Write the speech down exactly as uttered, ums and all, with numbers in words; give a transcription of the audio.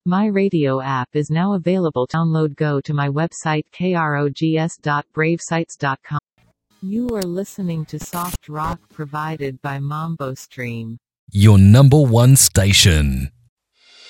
My Radio app is now available. Download. Go to my website krogs dot brave sites dot com. You are listening to soft rock provided by Mambo Stream. Your number one station.